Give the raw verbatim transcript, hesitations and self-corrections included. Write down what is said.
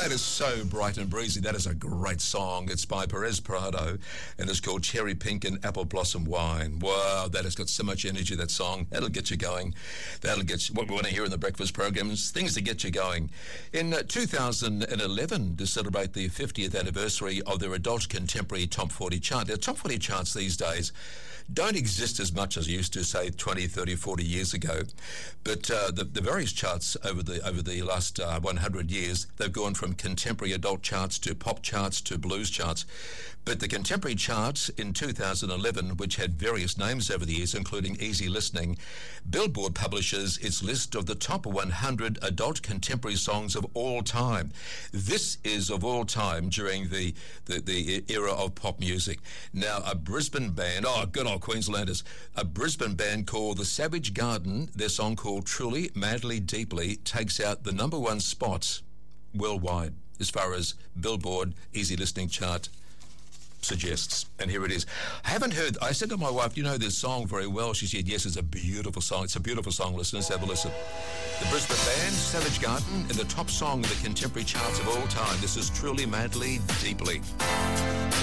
That is so bright and breezy. That is a great song. It's by Perez Prado, and it's called Cherry Pink and Apple Blossom Wine. Wow, that has got so much energy, that song. That'll get you going. That'll get you, what we want to hear in the breakfast program is things to get you going. In uh, two thousand eleven, to celebrate the fiftieth anniversary of their adult contemporary Top forty chart. Their Top forty charts these days don't exist as much as used to, say, twenty, thirty, forty years ago. But uh, the, the various charts over the over the last uh, one hundred years, they've gone from contemporary adult charts to pop charts to blues charts. But the contemporary charts in two thousand eleven, which had various names over the years, including Easy Listening, Billboard publishes its list of the top one hundred adult contemporary songs of all time. This is of all time during the, the, the era of pop music. Now, a Brisbane band, oh, good old Queenslanders, a Brisbane band called The Savage Garden, their song called Truly, Madly, Deeply, takes out the number one spots worldwide as far as Billboard Easy Listening chart suggests. And here it is. I haven't heard, I said to my wife, you know this song very well. She said, yes, it's a beautiful song. It's a beautiful song. Listeners, have a listen. The Brisbane band, Savage Garden, and the top song of the contemporary charts of all time. This is Truly, Madly, Deeply.